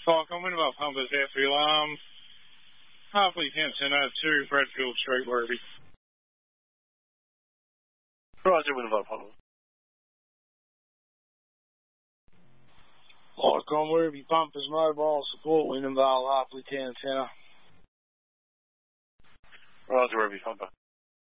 Fuck, I'm in about Pumpers Airfield. Halfway Hampton, 2 Bradfield Street, Werribee. Roger, Winnow Pumper. Like on Werribee Pumpers Mobile Support, Windenvale, Harpley Town Centre. Roger, Werribee Pumper.